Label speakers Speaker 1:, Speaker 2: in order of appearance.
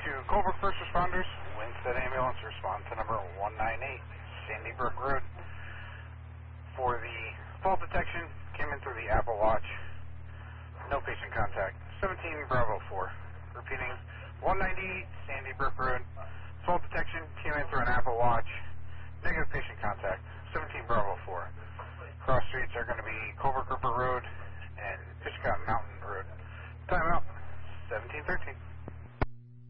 Speaker 1: to Culver First Responders, Winstead Ambulance, respond to number 198, Sandy Brook Road. For the fault detection, came in through the Apple Watch. No patient contact. 17 Bravo 4. Repeating, 198 Sandy Brook Road. Fault detection, came in through an Apple Watch. Negative patient contact. 17 Bravo 4.